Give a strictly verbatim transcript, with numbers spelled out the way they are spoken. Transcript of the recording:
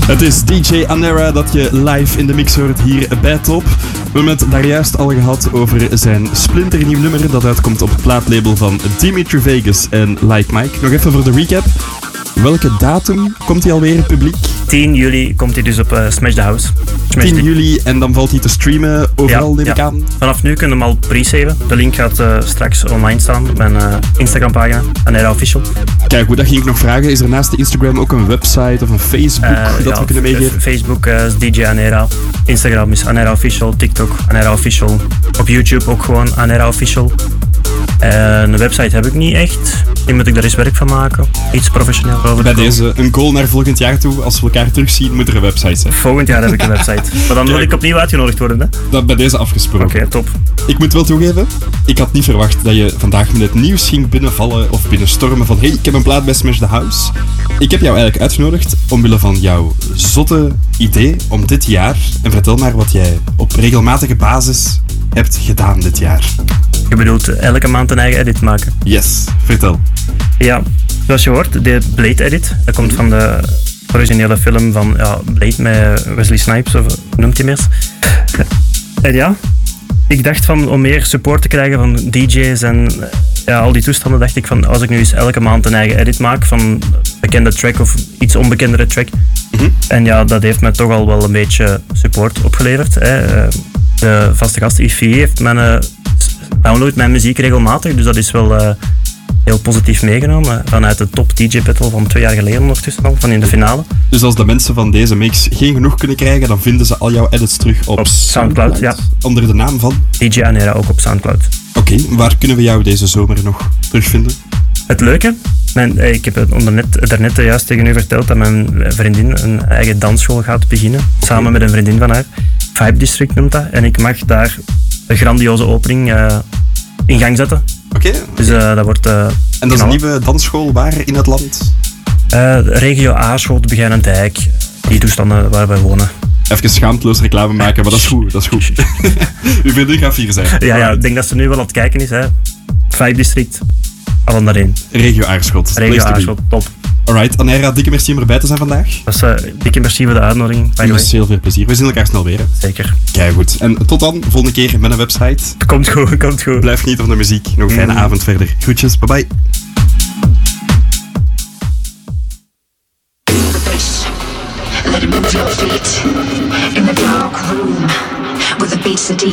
Het is D J Anera dat je live in de mix hoort hier bij Top. We hebben het daar juist al gehad over zijn splinternieuw nummer dat uitkomt op het plaatlabel van Dimitri Vegas en Like Mike. Nog even voor de recap. Welke datum komt hij alweer in het publiek? tien juli komt hij dus op uh, Smash the House. Smash tien juli en dan valt hij te streamen overal, ja, neem ik ja. aan. Vanaf nu kunnen we hem al pre-saven. De link gaat uh, straks online staan op mijn uh, Instagram-pagina, Anera Official. Kijk, goed, dat ging ik nog vragen. Is er naast de Instagram ook een website of een Facebook uh, dat ja, we kunnen meegeven? Facebook uh, is D J Anera. Instagram is Anera Official. TikTok Anera Official. Op YouTube ook gewoon Anera Official. Uh, een website heb ik niet echt. Nu moet ik daar eens werk van maken. Iets professioneel over. Bij deze, een goal naar volgend jaar toe. Als we elkaar terugzien, moet er een website zijn. Volgend jaar heb ik een website. Maar dan wil ik opnieuw uitgenodigd worden, hè? Dat bij deze afgesproken. Oké, okay, top. Ik moet wel toegeven, ik had niet verwacht dat je vandaag met het nieuws ging binnenvallen of binnenstormen van hey, ik heb een plaat bij Smash the House. Ik heb jou eigenlijk uitgenodigd omwille van jouw zotte idee om dit jaar, en vertel maar wat jij op regelmatige basis hebt gedaan dit jaar. Je bedoelt elke maand een eigen edit maken? Yes, vertel. Ja, zoals je hoort, de Blade edit, dat komt van de originele film van ja, Blade met Wesley Snipes, of hoe noemt hij meer? En ja, ik dacht van om meer support te krijgen van D J's en ja, al die toestanden, dacht ik van als ik nu eens elke maand een eigen edit maak van een bekende track of iets onbekendere track. Mm-hmm. En ja, dat heeft me toch al wel een beetje support opgeleverd. Hè. De vaste gast I V heeft mijn download mijn muziek regelmatig, dus dat is wel uh, heel positief meegenomen. Vanuit de top D J battle van twee jaar geleden ondertussen al, van in de finale. Dus als de mensen van deze mix geen genoeg kunnen krijgen, dan vinden ze al jouw edits terug op, op Soundcloud, Soundcloud, ja. Onder de naam van? D J Anera, ook op Soundcloud. Oké, okay, waar kunnen we jou deze zomer nog terugvinden? Het leuke, mijn, ik heb het net, daarnet juist tegen u verteld dat mijn vriendin een eigen dansschool gaat beginnen. Okay. Samen met een vriendin van haar. Vibe District noemt dat. En ik mag daar een grandioze opening uh, in gang zetten. Oké. Okay. Dus uh, dat wordt... Uh, en dat is een nieuwe dansschool waar in het land? Uh, regio Aarschot, Begijnendijk. Die toestanden waar wij wonen. Even schaamteloos reclame maken, maar dat is goed. Dat is goed. Uw vriendin gaat vier zijn. Ja, ja, ik denk dat ze nu wel aan het kijken is. Hè. Vibe District, allen daarheen. Regio Aarschot. Regio Aarschot, top. Alright, Anera, dikke merci om erbij te zijn vandaag. Dat is uh, dikke merci voor de uitnodiging. Dus heel veel plezier. We zien elkaar snel weer. Hè. Zeker. Kijk goed. En tot dan, volgende keer met een website. Komt goed, komt goed. Blijf genieten van de muziek. Nog een fijne mm. avond verder. Groetjes, bye bye. Let it move your feet in the dark room with the beats of D